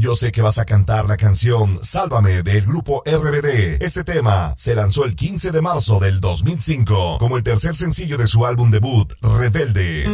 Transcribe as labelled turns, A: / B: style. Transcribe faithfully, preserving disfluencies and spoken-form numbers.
A: Yo sé que vas a cantar la canción Sálvame del grupo R B D. Este tema se lanzó el quince de marzo del dos mil cinco como el tercer sencillo de su álbum debut, Rebelde.